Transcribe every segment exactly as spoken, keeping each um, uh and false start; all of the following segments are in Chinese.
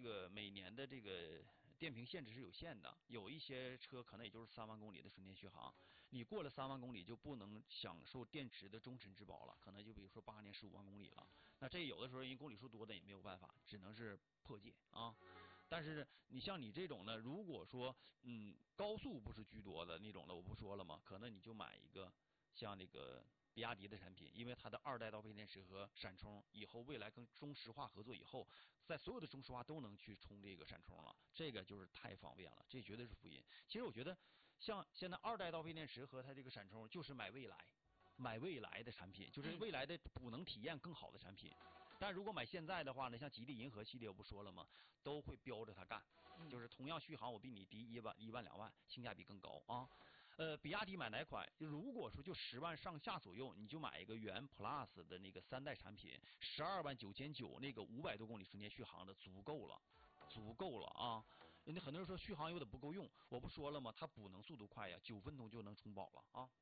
个每年的这个电瓶限制是有限的，有一些车可能也就是三万公里的纯电续航，你过了三万公里就不能享受电池的终身质保了，可能就比如说八年十五万公里了。那这有的时候因公里数多的也没有办法，只能是破戒啊。但是你像你这种呢，如果说嗯高速不是居多的那种的，我不说了吗？可能你就买一个像那个比亚迪的产品，因为它的二代刀片电池和闪充以后未来跟中石化合作以后，在所有的中石化都能去充这个闪充了，这个就是太方便了，这绝对是福音。其实我觉得像现在二代刀片电池和它这个闪充就是买未来。买未来的产品，就是未来的补能体验更好的产品。但如果买现在的话呢，像吉利银河系列我不说了吗？都会标着它干，就是同样续航我比你低一万一万两万，性价比更高啊。呃，比亚迪买哪款？如果说就十万上下左右，你就买一个元 Plus 的那个三代产品，十二万九千九那个五百多公里纯电续航的足够了，足够了啊。人家很多人说续航有点不够用，我不说了吗？它补能速度快呀，九分钟就能充饱了啊。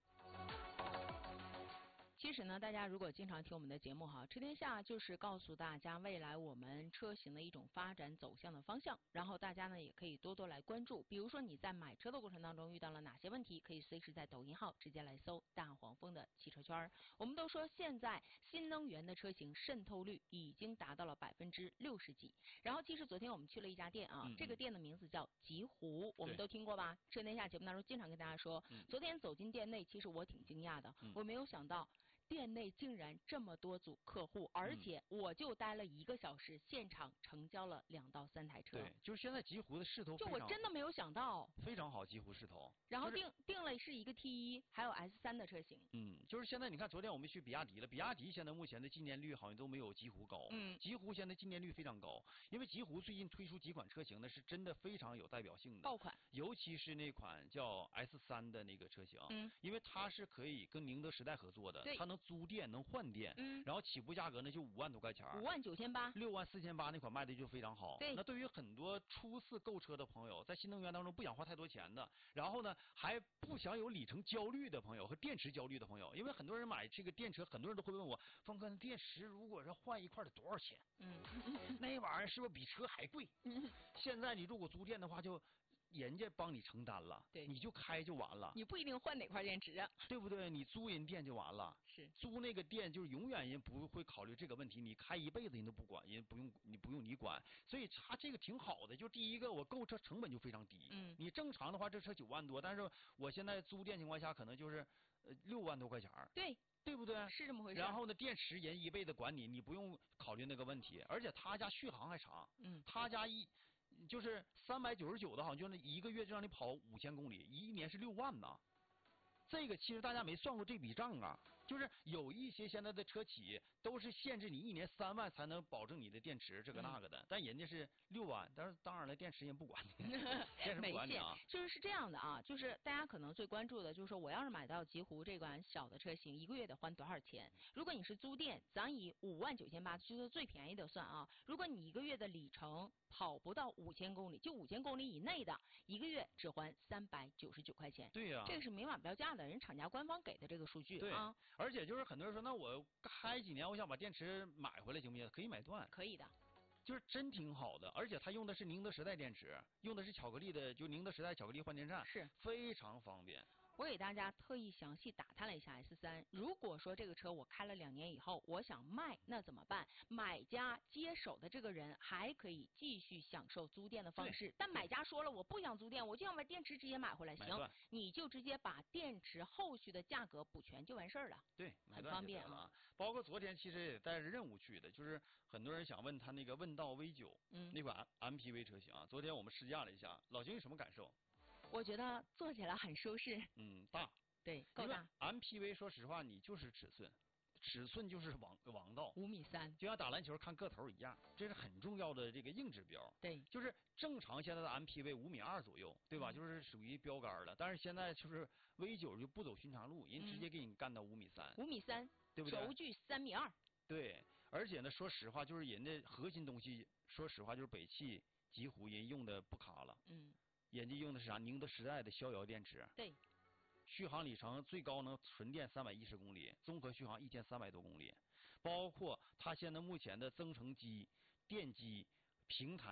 其实呢，大家如果经常听我们的节目哈，车天下就是告诉大家未来我们车型的一种发展走向的方向，然后大家呢也可以多多来关注。比如说你在买车的过程当中遇到了哪些问题，可以随时在抖音号直接来搜大黄蜂的汽车圈。我们都说现在新能源的车型渗透率已经达到了百分之六十几。然后其实昨天我们去了一家店啊， 嗯嗯这个店的名字叫极狐，我们都听过吧？车天下节目当中经常跟大家说， 嗯、 昨天走进店内，其实我挺惊讶的， 嗯、 我没有想到。店内竟然这么多组客户，而且我就待了一个小时，现场成交了两到三台车。 对，就是现在极狐的势头非常，就我真的没有想到， 非常好，极狐势头。 然后定、就是、定了是一个 T 一，还有 S 三的车型。 嗯，就是现在你看，昨天我们去比亚迪了，比亚迪现在目前的进店率好像都没有极狐高。 嗯， 极狐现在进店率非常高，因为极狐最近推出几款车型呢，是真的非常有代表性的。 爆款， 尤其是那款叫 S 三的那个车型， 嗯， 因为它是可以跟宁德时代合作的，它能租电能换电， 嗯， 然后起步价格呢就五万多块钱， 五万九千八， 六万四千八那款卖的就非常好。 对， 那对于很多初次购车的朋友，在新能源当中不想花太多钱的，然后呢还不想有里程焦虑的朋友和电池焦虑的朋友，因为很多人买这个电池，很多人都会问我，峰哥，电池如果是换一块得多少钱？ 嗯， 那玩意儿是不是比车还贵？嗯，现在你如果租电的话，就人家帮你承担了， 对， 你就开就完了， 你不一定换哪块电池啊， 对不对？你租人电就完了， 是租那个电就是永远人不会考虑这个问题，你开一辈子人都不管，人不用你不用你管，所以它这个挺好的。就第一个，我购车成本就非常低， 嗯， 你正常的话这车九万多，但是我现在租电情况下可能就是呃六万多块钱， 对。 对不对？ 是这么回事。 然后呢，电池人一辈子管你，你不用考虑那个问题，而且他家续航还长。 嗯。 他家一就是三百九十九的，好像就那一个月就让你跑五千公里，一年是六万呢。这个其实大家没算过这笔账啊，就是有一些现在的车企都是限制你一年三万才能保证你的电池这个那个的，嗯、但人家是六万，但是当然了，电池人不管你，电池不管你啊。 就是是这样的啊，就是大家可能最关注的就是说，我要是买到极狐这款小的车型，一个月得还多少钱？如果你是租电，咱以五万九千八就是最便宜的算啊，如果你一个月的里程跑不到五千公里，就五千公里以内的，一个月只还三百九十九块钱。 对呀、啊， 这个是明码标价的，人厂家官方给的这个数据啊。 而且就是很多人说，那我开几年，我想把电池买回来行不行？可以买断。 可以的。 就是真挺好的，而且它用的是宁德时代电池，用的是巧克力的，就宁德时代巧克力换电站， 是非常方便。 我给大家特意详细打探了一下 S 三，如果说这个车我开了两年以后，我想卖，那怎么办？买家接手的这个人还可以继续享受租电的方式，但买家说了，我不想租电，我就想把电池直接买回来，行，你就直接把电池后续的价格补全就完事儿了。 对， 很方便啊。 包括昨天其实也带着任务去的，就是很多人想问他那个问道 V 九，嗯，那款 M P V 车型啊，昨天我们试驾了一下，老邢有什么感受？ 我觉得坐起来很舒适。 嗯，大。 对，够大。 M P V 说实话，你就是尺寸，尺寸就是王王道。 五米三， 就像打篮球看个头一样，这是很重要的这个硬指标。 对， 就是正常现在的 M P V 五米二左右，对吧？嗯、就是属于标杆了。但是现在就是 V 九就不走寻常路，人直接给你干到五米三。 五米三， 对不对？ 轴距三米二。 对，而且呢，说实话，就是人的核心东西，说实话就是北汽极狐人用的不卡了。 嗯。 人家用的是啥？宁德时代的逍遥电池。 对。 续航里程最高能纯电三百一十公里，综合续航一千三百多公里，包括它现在目前的增程机、电机、平台。